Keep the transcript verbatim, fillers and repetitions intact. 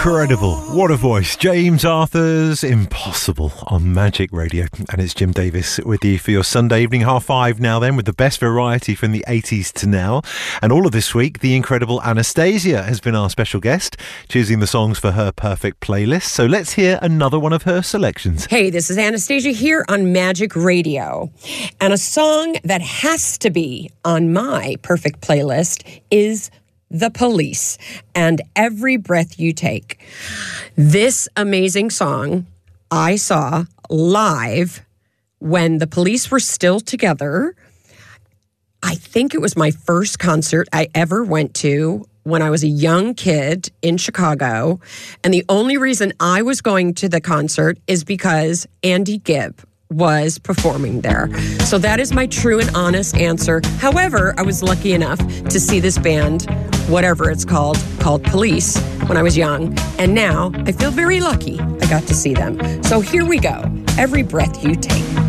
Incredible. What a voice. James Arthur's Impossible on Magic Radio. And it's Jim Davis with you for your Sunday evening, half five now then, with the best variety from the eighties to now. And all of this week, the incredible Anastasia has been our special guest, choosing the songs for her perfect playlist. So let's hear another one of her selections. Hey, this is Anastasia here on Magic Radio. And a song that has to be on my perfect playlist is The Police and Every Breath You Take. This amazing song I saw live when the Police were still together. I think it was my first concert I ever went to when I was a young kid in Chicago. And the only reason I was going to the concert is because Andy Gibb was performing there. So that is my true and honest answer. However, I was lucky enough to see this band, whatever it's called, called Police, when I was young. And now I feel very lucky I got to see them. So here we go. Every Breath You Take.